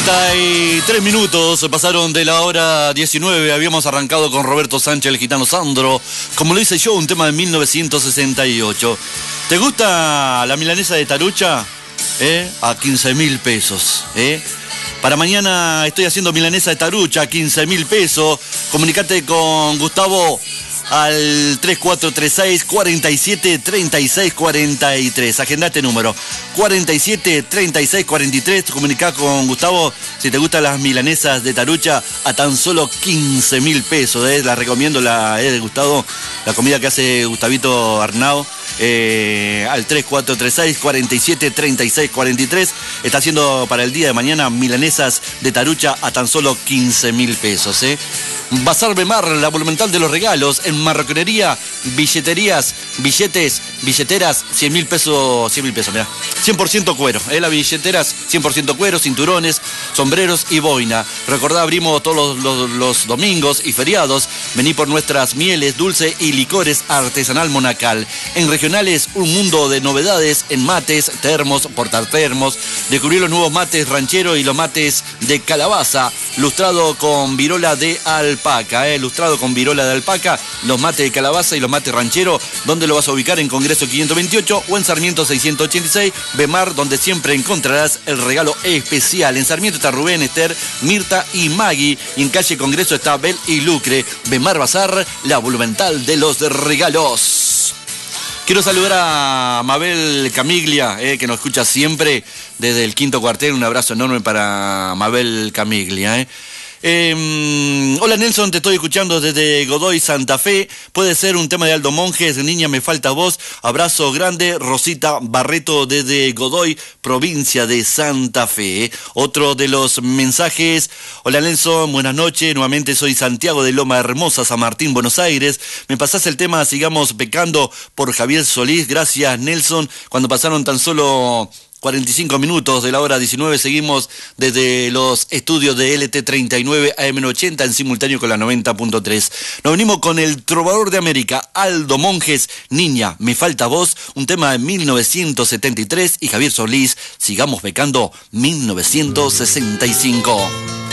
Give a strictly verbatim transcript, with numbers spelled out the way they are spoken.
cuarenta y tres minutos pasaron de la hora diecinueve. Habíamos arrancado con Roberto Sánchez, el gitano Sandro. Como lo hice yo, un tema de mil novecientos sesenta y ocho. ¿Te gusta la milanesa de tarucha? ¿Eh? A quince mil pesos. ¿Eh? Para mañana estoy haciendo milanesa de tarucha a quince mil pesos. Comunicate con Gustavo al tres cuatro tres seis, cuatro siete, tres seis cuatro tres. Agendate número cuatro siete, tres seis cuatro tres. Comunicá con Gustavo si te gustan las milanesas de tarucha a tan solo quince mil pesos. ¿eh? La recomiendo, la he degustado, la comida que hace Gustavito Arnau. Eh, al tres cuatro tres seis, cuatro siete, tres seis cuatro tres. Está haciendo para el día de mañana milanesas de tarucha a tan solo quince mil pesos. ¿eh? Bazar Bemar, la monumental de los regalos, en marroquinería, billeterías, billetes, billeteras, cien mil pesos, cien mil pesos, mirá, cien por ciento cuero, ¿eh? Las billeteras, cien por ciento cuero, cinturones, sombreros y boina. Recordá, abrimos todos los, los, los domingos y feriados. Vení por nuestras mieles, dulce y licores artesanal Monacal. En regionales, un mundo de novedades en mates, termos, portatermos. Descubrí los nuevos mates ranchero y los mates de calabaza, lustrado con virola de alpaca, ¿eh? Lustrado con virola de alpaca, los mates de calabaza y los mates ranchero. ¿Dónde lo vas a ubicar? En Congreso quinientos veintiocho o en Sarmiento seiscientos ochenta y seis. Bemar, donde siempre encontrarás el regalo especial. En Sarmiento está Rubén, Esther, Mirta y Maggie. Y en calle Congreso está Bel y Lucre. Bemar Bazar, la monumental de los regalos. Quiero saludar a Mabel Camiglia, eh, que nos escucha siempre desde el quinto cuartel. Un abrazo enorme para Mabel Camiglia. Eh. Eh, hola Nelson, te estoy escuchando desde Godoy, Santa Fe. Puede ser un tema de Aldo Monjes, Niña me falta voz. Abrazo grande, Rosita Barreto desde Godoy, provincia de Santa Fe. Otro de los mensajes: hola Nelson, buenas noches. Nuevamente soy Santiago de Loma Hermosa, San Martín, Buenos Aires. Me pasás el tema Sigamos Pecando por Javier Solís. Gracias Nelson. Cuando pasaron tan solo cuarenta y cinco minutos de la hora diecinueve, seguimos desde los estudios de L T treinta y nueve A M ochenta en simultáneo con la noventa punto tres. Nos venimos con el trovador de América, Aldo Monjes, Niña, me falta voz, un tema de mil novecientos setenta y tres, y Javier Solís, Sigamos Pecando, mil novecientos sesenta y cinco.